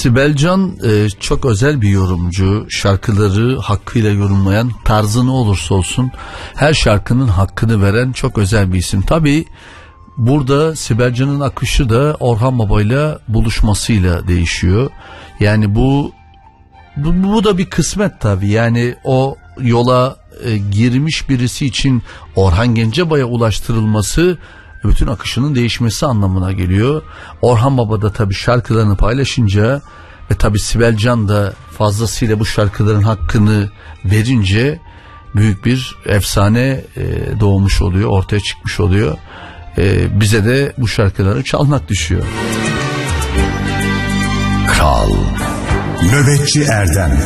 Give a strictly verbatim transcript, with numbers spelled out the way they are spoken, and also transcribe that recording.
Sibel Can e, çok özel bir yorumcu. Şarkıları hakkıyla yorumlayan, tarzı ne olursa olsun her şarkının hakkını veren çok özel bir isim. Tabii burada Sibel Can'ın akışı da Orhan Baba'yla buluşmasıyla değişiyor. Yani bu bu, bu da bir kısmet tabii. Yani o yola e, girmiş birisi için Orhan Gencebay'a ulaştırılması bütün akışının değişmesi anlamına geliyor. Orhan Baba da tabii şarkılarını paylaşınca ve tabii Sibel Can da fazlasıyla bu şarkıların hakkını verince büyük bir efsane e, doğmuş oluyor, ortaya çıkmış oluyor. E, bize de bu şarkıları çalmak düşüyor. Kral Nöbetçi Erdem.